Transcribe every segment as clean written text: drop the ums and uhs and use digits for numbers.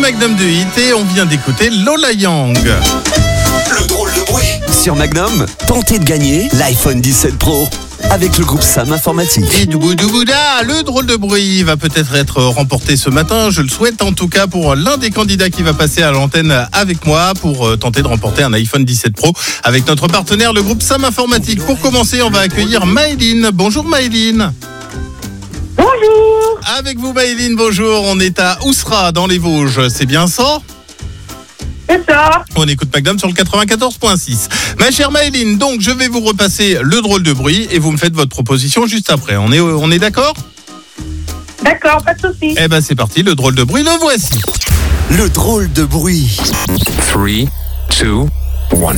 Magnum de hit et on vient d'écouter Lola Young. Le drôle de bruit. Sur Magnum, tentez de gagner l'iPhone 17 Pro avec le groupe Sam Informatique. Et Doubouda, le drôle de bruit va peut-être être remporté ce matin. Je le souhaite en tout cas pour l'un des candidats qui va passer à l'antenne avec moi pour tenter de remporter un iPhone 17 Pro avec notre partenaire, le groupe Sam Informatique. Pour commencer, on va accueillir Maëline. Bonjour Maëline. Bonjour. Avec vous Maëline, bonjour. On est à Oussera dans les Vosges, c'est bien ça ? C'est ça. On écoute Magnum sur le 94.6. Ma chère Maëline, donc je vais vous repasser le drôle de bruit et vous me faites votre proposition juste après. On est d'accord ? D'accord, pas de souci. Eh ben c'est parti, le drôle de bruit, le voici. Le drôle de bruit. 3, 2, 1.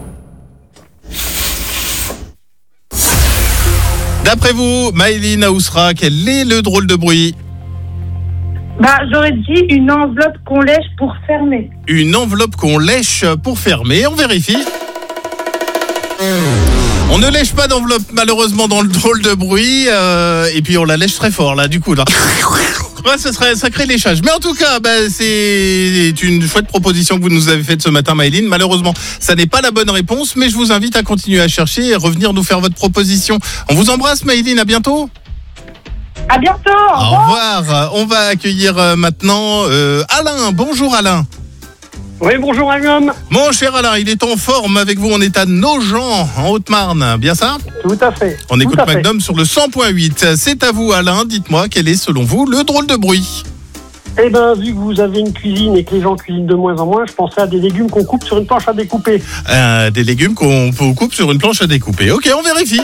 D'après vous, Maëline à Oussera, quel est le drôle de bruit ? J'aurais dit une enveloppe qu'on lèche pour fermer. Une enveloppe qu'on lèche pour fermer, on vérifie. On ne lèche pas d'enveloppe malheureusement dans le drôle de bruit et puis on la lèche très fort là du coup là. Ouais, ça serait un sacré léchage. Mais en tout cas, c'est une chouette proposition que vous nous avez faite ce matin Maëline. Malheureusement, ça n'est pas la bonne réponse, mais je vous invite à continuer à chercher et revenir nous faire votre proposition. On vous embrasse Maëline, à bientôt. À bientôt. Au revoir. On va accueillir maintenant Alain. Bonjour Alain. Oui, bonjour Magnum. Mon cher Alain, il est en forme avec vous. On est à Nogent, en Haute-Marne. Bien ça ? Tout à fait. On écoute Tout à fait. Magnum sur le 100.8. C'est à vous Alain. Dites-moi, quel est selon vous le drôle de bruit ? Eh ben, vu que vous avez une cuisine et que les gens cuisinent de moins en moins, je pensais à des légumes qu'on coupe sur une planche à découper. Des légumes qu'on coupe sur une planche à découper. Ok, on vérifie.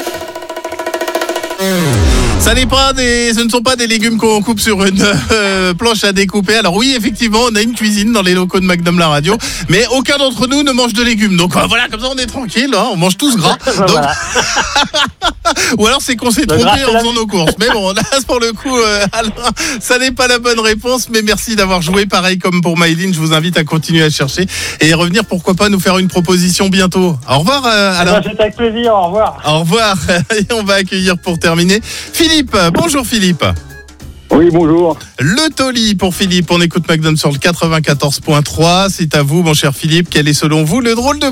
Ce ne sont pas des légumes qu'on coupe sur une planche à découper. Alors oui, effectivement, on a une cuisine dans les locaux de Magnum la radio, mais aucun d'entre nous ne mange de légumes. Donc voilà, comme ça on est tranquille, hein, on mange tous gras. Donc... Voilà. Ou alors c'est qu'on s'est Le trompé gras, c'est en la faisant nos courses. Mais bon, là pour le coup, Alain, ça n'est pas la bonne réponse, mais merci d'avoir joué. Pareil comme pour Maëline, je vous invite à continuer à chercher et revenir, pourquoi pas nous faire une proposition bientôt. Au revoir Alain. C'est avec plaisir, au revoir. Au revoir. Et on va accueillir pour terminer Philippe. Bonjour Philippe. Oui, bonjour. Le Toli pour Philippe. On écoute Magnum sur le 94.3. C'est à vous, mon cher Philippe. Quel est selon vous le drôle de bruit ?